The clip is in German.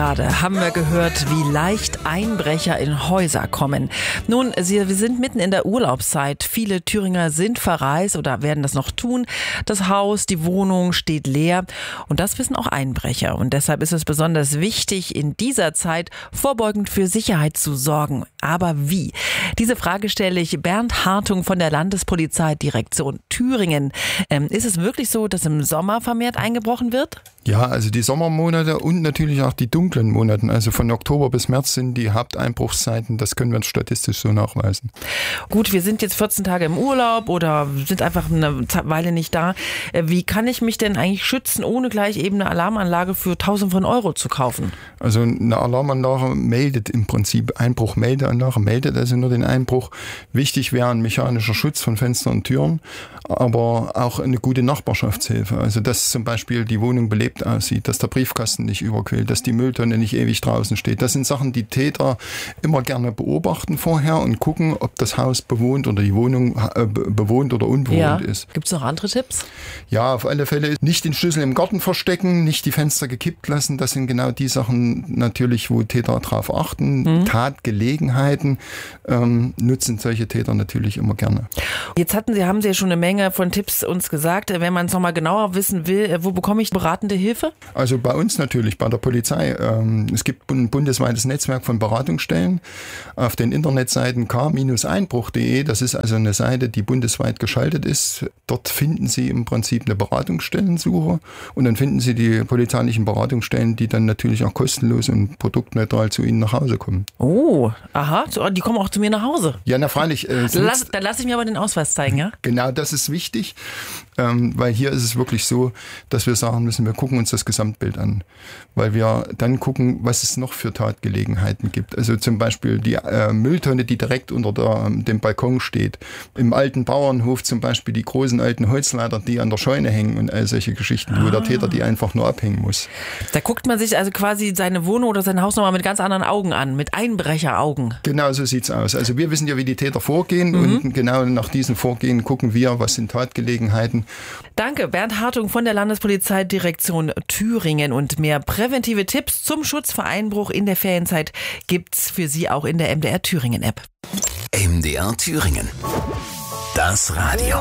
gerade haben wir gehört, wie leicht Einbrecher in Häuser kommen. Nun, wir sind mitten in der Urlaubszeit. Viele Thüringer sind verreist oder werden das noch tun. Das Haus, die Wohnung steht leer. Und das wissen auch Einbrecher. Und deshalb ist es besonders wichtig, in dieser Zeit vorbeugend für Sicherheit zu sorgen. Aber wie? Diese Frage stelle ich Bernd Hartung von der Landespolizeidirektion Thüringen. Ist es wirklich so, dass im Sommer vermehrt eingebrochen wird? Ja, also die Sommermonate und natürlich auch die dunklen Monate, also von Oktober bis März sind die Haupteinbruchszeiten, das können wir uns statistisch so nachweisen. Gut, wir sind jetzt 14 Tage im Urlaub oder sind einfach eine Weile nicht da. Wie kann ich mich denn eigentlich schützen, ohne gleich eben eine Alarmanlage für Tausende von Euro zu kaufen? Also eine Alarmanlage meldet im Prinzip, Einbruchmeldeanlage meldet also nur den Einbruch. Wichtig wäre ein mechanischer Schutz von Fenstern und Türen, aber auch eine gute Nachbarschaftshilfe. Also dass zum Beispiel die Wohnung belebt aussieht, dass der Briefkasten nicht überquillt, dass die Mülltonne nicht ewig draußen steht. Das sind Sachen, die Täter immer gerne beobachten vorher und gucken, ob das Haus bewohnt oder die Wohnung bewohnt oder unbewohnt ist. Gibt es noch andere Tipps? Ja, auf alle Fälle nicht den Schlüssel im Garten verstecken, nicht die Fenster gekippt lassen. Das sind genau die Sachen natürlich, wo Täter drauf achten. Tatgelegenheiten nutzen solche Täter natürlich immer gerne. Jetzt haben Sie ja schon eine Menge von Tipps uns gesagt. Wenn man es nochmal genauer wissen will, wo bekomme ich beratende Hilfe? Also bei uns natürlich, bei der Polizei. Es gibt ein bundesweites Netzwerk von Beratungsstellen auf den Internetseiten k-einbruch.de. Das ist also eine Seite, die bundesweit geschaltet ist. Dort finden Sie im Prinzip eine Beratungsstellensuche und dann finden Sie die polizeilichen Beratungsstellen, die dann natürlich auch kostenlos und produktneutral zu Ihnen nach Hause kommen. Oh, aha, die kommen auch zu mir nach Hause. Ja, na freilich. Dann lasse ich mir aber den Ausweis zeigen, ja? Genau, das ist wichtig, weil hier ist es wirklich so, dass wir sagen müssen, wir gucken uns das Gesamtbild an, weil wir dann gucken, was es noch für Tatgelegenheiten gibt. Also zum Beispiel die Mülltonne, die direkt unter dem Balkon steht. Im alten Bauernhof zum Beispiel die großen alten Holzleiter, die an der Scheune hängen und all solche Geschichten, wo der Täter die einfach nur abhängen muss. Da guckt man sich also quasi seine Wohnung oder sein Haus nochmal mit ganz anderen Augen an, mit Einbrecheraugen. Genau so sieht's aus. Also wir wissen ja, wie die Täter vorgehen und genau nach diesem Vorgehen gucken wir, was sind Tatgelegenheiten. Danke, Bernd Hartung von der Landespolizeidirektion Thüringen. Und mehr präventive Tipps zum Schutz vor Einbruch in der Ferienzeit gibt's für Sie auch in der MDR Thüringen App. MDR Thüringen. Das Radio.